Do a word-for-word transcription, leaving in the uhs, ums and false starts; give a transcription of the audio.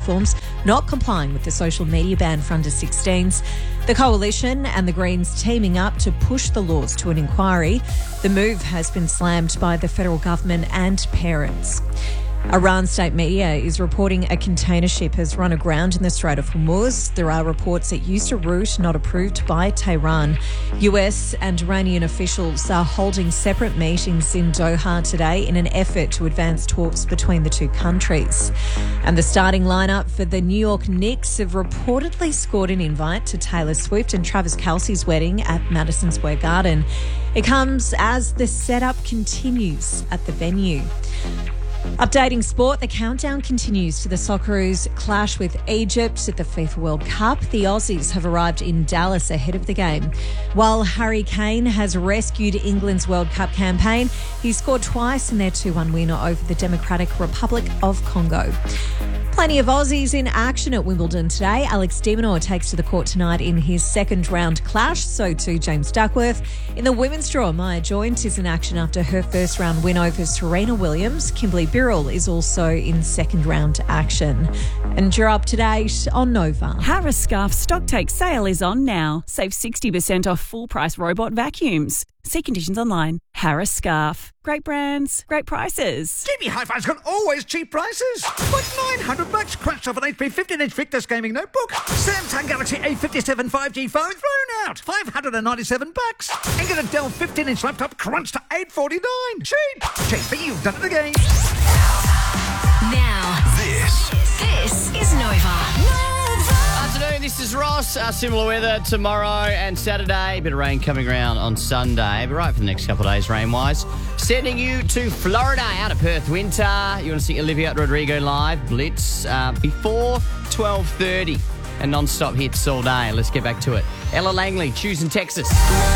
platforms not complying with the social media ban for under sixteens. The Coalition and the Greens teaming up to push the laws to an inquiry. The move has been slammed by the federal government and parents. Iran state media is reporting a container ship has run aground in the Strait of Hormuz. There are reports it used a route not approved by Tehran. U S and Iranian officials are holding separate meetings in Doha today in an effort to advance talks between the two countries. And the starting lineup for the New York Knicks have reportedly scored an invite to Taylor Swift and Travis Kelce's wedding at Madison Square Garden. It comes as the setup continues at the venue. Updating sport, the countdown continues to the Socceroos' clash with Egypt at the FIFA World Cup. The Aussies have arrived in Dallas ahead of the game. While Harry Kane has rescued England's World Cup campaign, he scored twice in their two one win over the Democratic Republic of Congo. Plenty of Aussies in action at Wimbledon today. Alex de Minaur takes to the court tonight in his second round clash. So too James Duckworth. In the women's draw, Maya Joint is in action after her first round win over Serena Williams. Kimberly Birrell is also in second round action. And you're up to date on Nova. Harris Scarf stock take sale is on now. Save sixty percent off full price robot vacuums. See conditions online. Harris Scarf. Great brands, great prices. G B Hi-Fi's got always cheap prices. Like nine hundred bucks crunched off an H P fifteen inch Victus gaming notebook. Samsung Galaxy A fifty-seven five G phone thrown out. five hundred ninety-seven bucks. And get a Dell fifteen inch laptop crunched to eight forty-nine. Cheap. Cheap, but you've done it again. Now, This this is Nova. Afternoon, this is Ross. Uh, similar weather tomorrow and Saturday. A bit of rain coming around on Sunday. But right for the next couple of days, rain-wise. Sending you to Florida, out of Perth winter. You want to see Olivia Rodrigo live, Blitz, uh, before twelve thirty. And non-stop hits all day. Let's get back to it. Ella Langley, choosing Texas.